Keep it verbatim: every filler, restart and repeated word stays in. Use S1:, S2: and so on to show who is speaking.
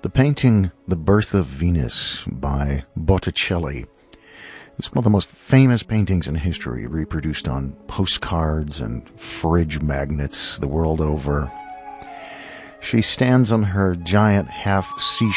S1: The painting The Birth of Venus by Botticelli. It's one of the most famous paintings in history, reproduced on postcards and fridge magnets the world over. She stands on her giant half sea